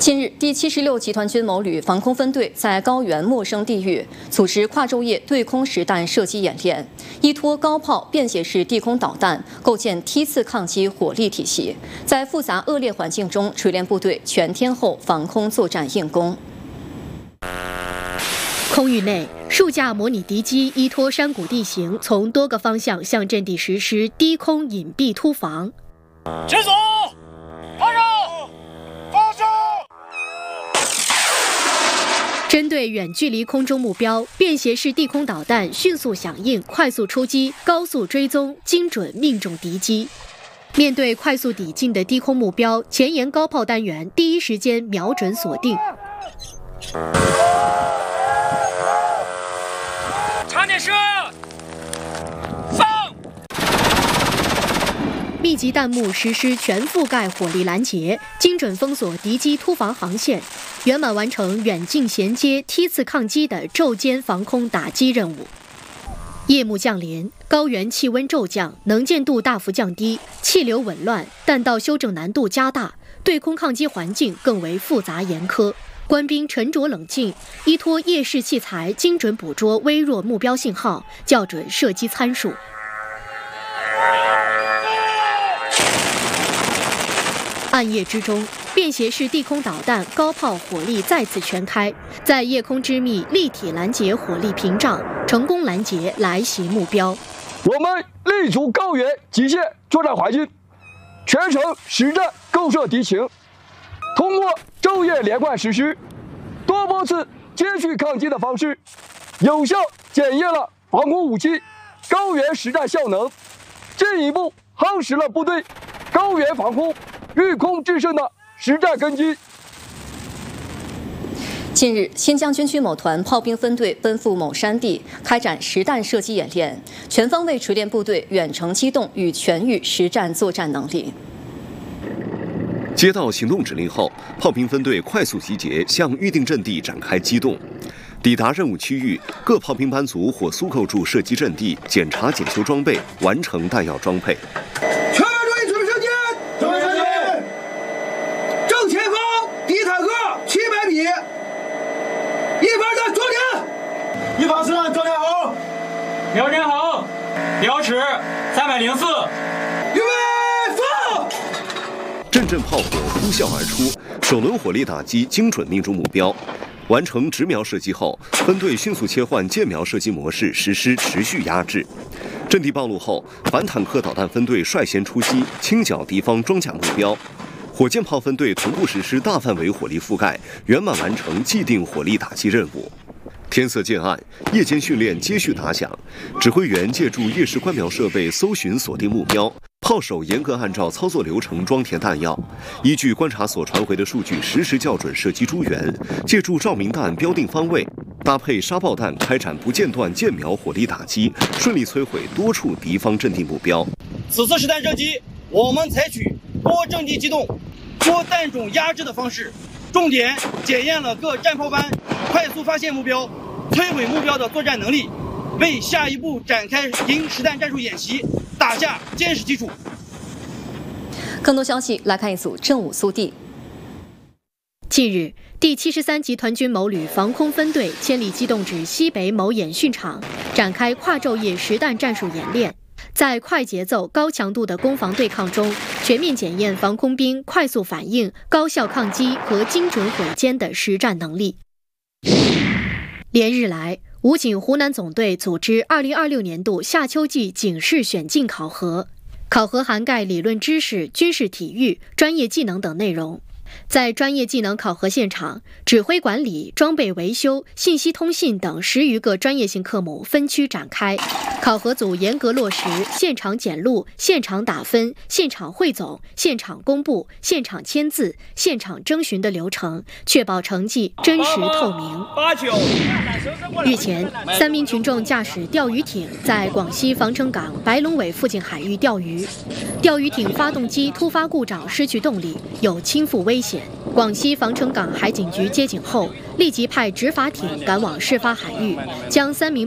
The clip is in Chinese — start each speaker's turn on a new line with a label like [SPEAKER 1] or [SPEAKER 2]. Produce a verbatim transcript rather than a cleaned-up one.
[SPEAKER 1] 近日，第七十六集团军某旅防空分队在高原陌生地域组织跨昼夜对空实弹射击演练，依托高炮、便携式地空导弹，构建梯次抗击火力体系，在复杂恶劣环境中锤炼部队全天候防空作战硬功。
[SPEAKER 2] 空域内，数架模拟敌机依托山谷地形，从多个方向向阵地实施低空隐蔽突防。
[SPEAKER 3] 解锁，发射，发射。
[SPEAKER 2] 针对远距离空中目标，便携式地空导弹迅速响应，快速出击，高速追踪，精准命中敌机。面对快速抵近的低空目标，前沿高炮单元第一时间瞄准锁定。
[SPEAKER 3] 长箭射，放！
[SPEAKER 2] 密集弹幕实施全覆盖火力拦截，精准封锁敌机突防航线，圆满完成远近衔接、梯次抗击的昼间防空打击任务。夜幕降临，高原气温骤降，能见度大幅降低，气流紊乱，弹道修正难度加大，对空抗击环境更为复杂严苛。官兵沉着冷静，依托夜视器材精准捕捉微弱目标信号，校准射击参数。暗夜之中，便携式地空导弹、高炮火力再次全开，在夜空之密立体拦截火力屏障，成功拦截来袭目标。
[SPEAKER 4] 我们立足高原极限作战环境，全程实战构设敌情，通过昼夜连贯实施、多波次接续抗击的方式，有效检验了防空武器高原实战效能，进一步夯实了部队高原防空御空制胜的实战根基。
[SPEAKER 1] 近日，新疆军区某团炮兵分队奔赴某山地，开展实弹射击演练，全方位锤炼部队远程机动与全域实战作战能力。
[SPEAKER 5] 接到行动指令后，炮兵分队快速集结，向预定阵地展开机动。抵达任务区域，各炮兵班组火速构筑射击阵地，检查检修装备，完成弹药装配。
[SPEAKER 6] 全员注意，准备射击！准备射击！正前方敌坦克七百米，一发弹装填，一发子弹装填好，
[SPEAKER 3] 瞄准好，标尺三百零四。
[SPEAKER 6] 预备放！
[SPEAKER 5] 阵阵炮火呼啸而出，首轮火力打击精准命中目标。完成直瞄射击后，分队迅速切换箭瞄射击模式，实施持续压制。阵地暴露后，反坦克导弹分队率先出击，清剿敌方装甲目标。火箭炮分队同步实施大范围火力覆盖，圆满完成既定火力打击任务。天色渐暗，夜间训练接续打响，指挥员借助夜视观瞄设备搜寻锁定目标。炮手严格按照操作流程装填弹药，依据观察所传回的数据实时校准射击诸元，借助照明弹标定方位，搭配沙爆弹开展不间断箭瞄火力打击，顺利摧毁多处敌方阵地目标。
[SPEAKER 7] 此次实弹射击，我们采取多阵地机动、多弹种压制的方式，重点检验了各战炮班快速发现目标、摧毁目标的作战能力，为下一步展开营实弹战术演习打下坚实基础。
[SPEAKER 1] 更多消息来看一组正午速递。
[SPEAKER 2] 近日，第七十三集团军某旅防空分队千里机动至西北某演训场，展开跨昼夜实弹战术演练。在快节奏、高强度的攻防对抗中，全面检验防空兵快速反应、高效抗击和精准毁歼的实战能力。连日来，武警湖南总队组织二零二六年度夏秋季警示选进考核，考核涵盖理论知识、军事体育、专业技能等内容。在专业技能考核现场，指挥管理、装备维修、信息通信等十余个专业性科目分区展开。考核组严格落实现场检录、现场打分、现场汇总、现场公布、现场签字、现场征询的流程，确保成绩真实透明。日前，三名群众驾驶钓鱼艇在广西防城港白龙尾附近海域钓鱼，钓鱼艇发动机突发故障，失去动力，有倾覆危险。广西防城港海警局接警后，立即派执法艇赶往事发海域，将三名